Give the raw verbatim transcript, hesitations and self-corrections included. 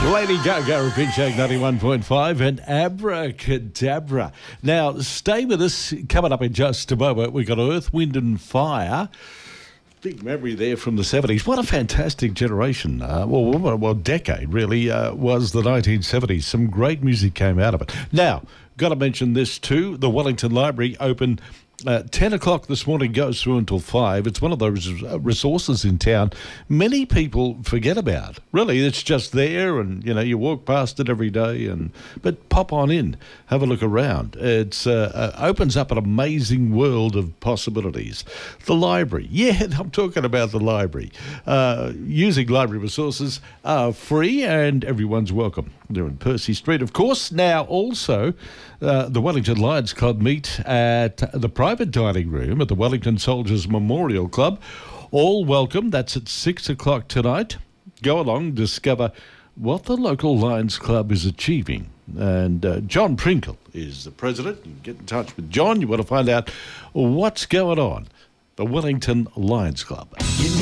Lady Gaga, Big Shake ninety-one point five and Abracadabra. Now, stay with us. Coming up in just a moment, we've got Earth, Wind and Fire. Big memory there from the seventies. What a fantastic generation. Uh, well, well, well, decade, really, uh, was the nineteen seventies. Some great music came out of it. Now, got to mention this too. The Wellington Library opened Uh, ten o'clock this morning, goes through until five. It's one of those resources in town many people forget about. Really, it's just there, and you know you walk past it every day. And but pop on in, have a look around. It uh, uh, opens up an amazing world of possibilities. The library, yeah, I'm talking about the library. Uh, using library resources are free, and everyone's welcome. They're in Percy Street, of course. Now, also, uh, the Wellington Lions Club meet at the private dining room at the Wellington Soldiers Memorial Club. All welcome. That's at six o'clock tonight. Go along, discover what the local Lions Club is achieving. And uh, John Prinkle is the president. You can get in touch with John. You want to find out what's going on. The Wellington Lions Club.